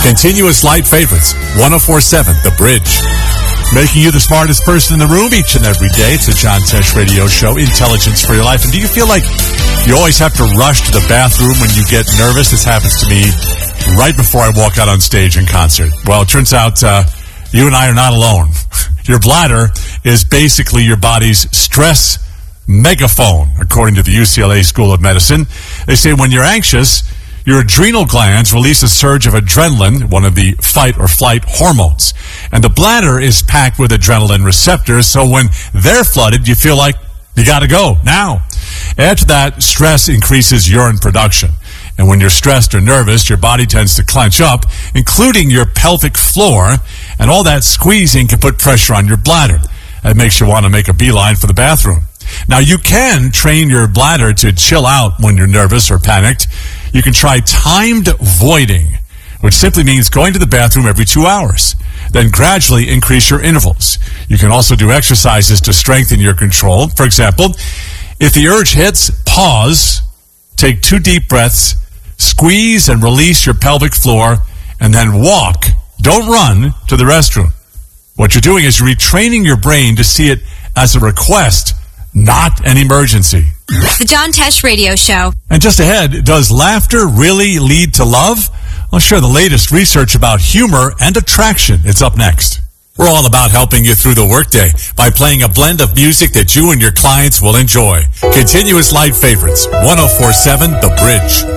Continuous light favorites, 104.7 The Bridge. Making you the smartest person in the room each and every day. It's the John Tesh Radio Show, Intelligence for Your Life. And do you feel like you always have to rush to the bathroom when you get nervous? This happens to me right before I walk out on stage in concert. Well, it turns out you and I are not alone. Your bladder is basically your body's stress megaphone, according to the UCLA School of Medicine. They say when you're anxious, your adrenal glands release a surge of adrenaline, one of the fight or flight hormones. And the bladder is packed with adrenaline receptors, so when they're flooded, you feel like you gotta go now. Add to that, stress increases urine production. And when you're stressed or nervous, your body tends to clench up, including your pelvic floor, and all that squeezing can put pressure on your bladder. That makes you want to make a beeline for the bathroom. Now, you can train your bladder to chill out when you're nervous or panicked. You can try timed voiding, which simply means going to the bathroom every 2 hours. Then gradually increase your intervals. You can also do exercises to strengthen your control. For example, if the urge hits, pause, take 2 deep breaths, squeeze and release your pelvic floor, and then walk, don't run, to the restroom. What you're doing is retraining your brain to see it as a request, not an emergency. The John Tesh Radio Show. And just ahead, does laughter really lead to love? I'll share the latest research about humor and attraction. It's up next. We're all about helping you through the workday by playing a blend of music that you and your clients will enjoy. Continuous light favorites, 104.7 The Bridge.